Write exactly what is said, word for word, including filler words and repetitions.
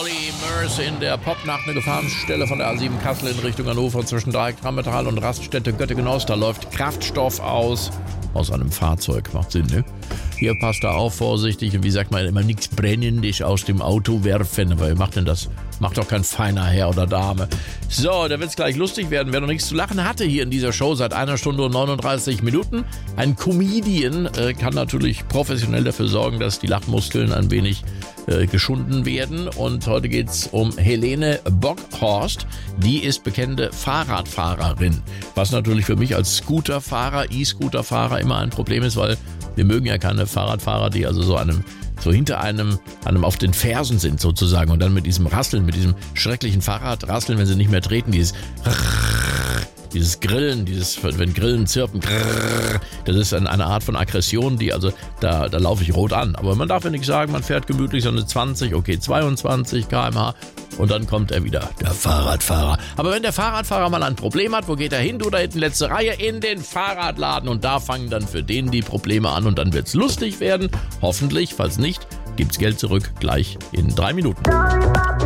Olli Murs in der Popnacht, eine Gefahrenstelle von der A sieben Kassel in Richtung Hannover zwischen Dreieck-Rammetal und Raststätte Göttingen-Ost. Da läuft Kraftstoff aus. Aus einem Fahrzeug. Macht Sinn, ne? Hier passt da auf, vorsichtig. Und wie sagt man immer, nichts Brennendes aus dem Auto werfen. Aber wer macht denn das? Macht doch kein feiner Herr oder Dame. So, da wird es gleich lustig werden. Wer noch nichts zu lachen hatte hier in dieser Show seit einer Stunde und neununddreißig Minuten. Ein Comedian äh, kann natürlich professionell dafür sorgen, dass die Lachmuskeln ein wenig äh, geschunden werden. Und heute geht es um Helene Bockhorst. Die ist bekannte Fahrradfahrerin. Was natürlich für mich als Scooterfahrer, E-Scooterfahrer immer ein Problem ist, weil wir mögen ja keine Fahrradfahrer, die also so einem so hinter einem, einem auf den Fersen sind sozusagen und dann mit diesem Rasseln, mit diesem schrecklichen Fahrradrasseln, wenn sie nicht mehr treten, dieses dieses Grillen, dieses, wenn Grillen zirpen, das ist eine Art von Aggression, die also, da, da laufe ich rot an. Aber man darf ja nicht sagen, man fährt gemütlich so eine zwanzig, okay, zweiundzwanzig Kilometer pro Stunde und dann kommt er wieder, der Fahrradfahrer. Aber wenn der Fahrradfahrer mal ein Problem hat, wo geht er hin? Du da hinten, letzte Reihe, in den Fahrradladen und da fangen dann für den die Probleme an und dann wird's lustig werden. Hoffentlich, falls nicht, gibt's Geld zurück, gleich in drei Minuten.